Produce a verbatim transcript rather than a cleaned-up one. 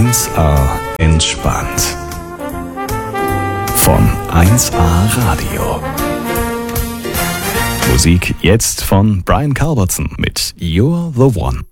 eins A entspannt. Von eins A Radio. Musik jetzt von Brian Culbertson mit You're the One.